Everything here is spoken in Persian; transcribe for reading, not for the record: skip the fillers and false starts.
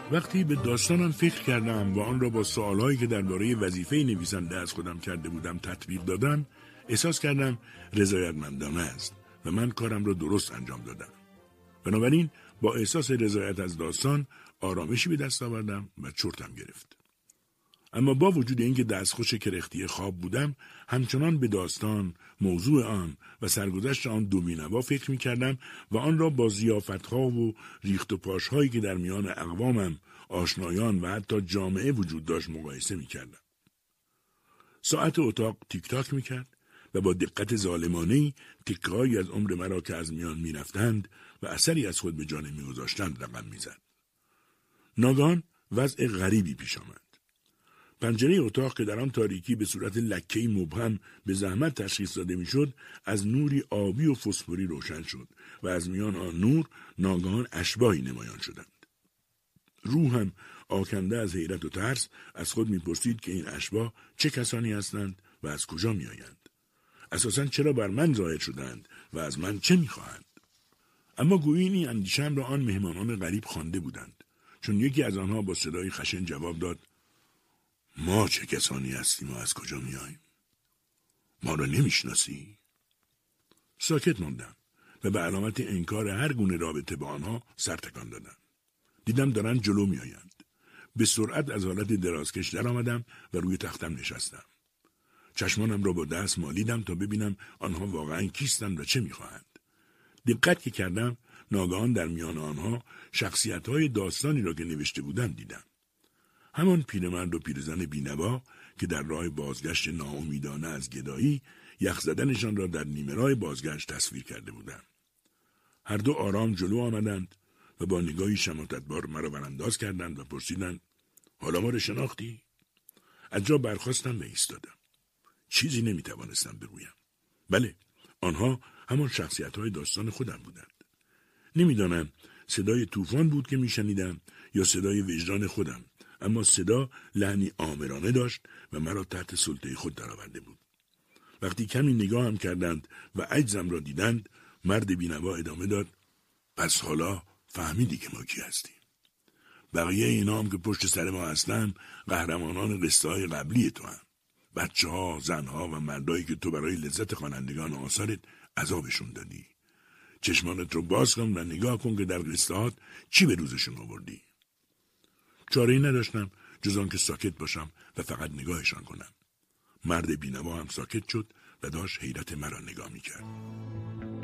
وقتی به داستانم فکر کردم و آن را با سوالهایی که درباره وظیفه نویسنده از خودم کرده بودم تطبیق دادم، احساس کردم رضایتمندانه است و من کارم را درست انجام دادم. بنابراین با احساس رضایت از داستان آرامشی به دست آوردم و چرتم گرفت. اما با وجود اینکه دستخوش کرختی خواب بودم، همچنان به داستان، موضوع آن و سرگذشت آن دو بینوا فکر می‌کردم و آن را با ضیافت‌ها و ریخت و پاش‌هایی که در میان اقوامم، آشنایان و حتی جامعه وجود داشت مقایسه می‌کردم. ساعت اتاق تیک تاک می‌کرد و با دقت ظالمانه‌ای تکه‌هایی از عمر مرا که از میان می‌رفتند و اثری از خود به جا نمی‌گذاشتند رقم می‌زد. ناگهان وضع غریبی پیش آمد. پنجره اتاق که در آن تاریکی به صورت لکه‌ای مبهم به زحمت تشخیص داده میشد، از نوری آبی و فسفوری روشن شد و از میان آن نور ناگهان اشباحی نمایان شدند. روحم آکنده از حیرت و ترس از خود میپرسید که این اشباح چه کسانی هستند و از کجا میآیند؟ اساساً چرا بر من ظاهر شدند و از من چه میخواهند؟ اما گویی این اندیشه‌ام را آن مهمانان غریب خوانده بودند، چون یکی از آنها با صدای خشن جواب داد: ما چه کسانی هستیم و از کجا میاییم؟ ما را نمیشناسی؟ ساکت ماندم و به علامت انکار هر گونه رابطه با آنها سر تکان دادم. دیدم دارن جلو میآیند. به سرعت از حالت درازکش در آمدم و روی تختم نشستم. چشمانم را با دست مالیدم تا ببینم آنها واقعا کیستند و چه میخواهند. دقت که کردم، ناگهان در میان آنها شخصیت‌های داستانی را که نوشته بودم دیدم. همان پیرمرد و پیرزن بینوا که در راه بازگشت ناامیدانه از گدایی یخ زدنشان را در نیمه راه بازگشت تصویر کرده بودند. هر دو آرام جلو آمدند و با نگاهی شماتتبار مرا برانداز کردند و پرسیدند: حالا ما را شناختی؟ از جا برخاستم و ایستادم. چیزی نمیتوانستم بگویم. بله، آنها همان شخصیت‌های داستان خودم بودند. نمیدانم صدای طوفان بود که میشنیدم یا صدای وجدان خودم، اما صدا لحنی آمرانه داشت و مرا تحت سلطه خود درآورده بود. وقتی کمی نگاهم کردند و عجزم را دیدند، مرد بینوا ادامه داد: پس حالا فهمیدی که ما کی هستیم. بقیه اینا هم که پشت سر ما هستن قهرمانان قصه‌های قبلی تو هم. بچه‌ها، زنها و مردایی که تو برای لذت خوانندگان آثارت عذابشون دادی. چشمانت رو باز کن و نگاه کن که در قصه‌هات چی به روزشون آوردی. چاره‌ای نداشتم جز آن که ساکت باشم و فقط نگاهشان کنم. مرد بینوا هم ساکت شد و داشت حیرت مرا نگاه می‌کرد.